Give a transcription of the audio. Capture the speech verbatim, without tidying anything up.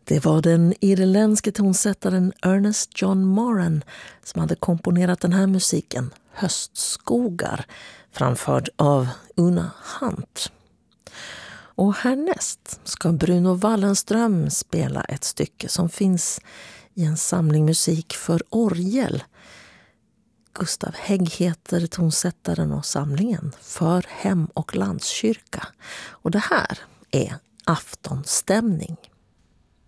Det var den irländske tonsättaren Ernest John Moran som hade komponerat den här musiken, Höstskogar, framförd av Una Hunt. Och härnäst ska Bruno Wallenström spela ett stycke som finns i en samling musik för orgel. Gustav Hägg heter tonsättaren och samlingen för hem- och landskyrka. Och det här är Aftonstämning.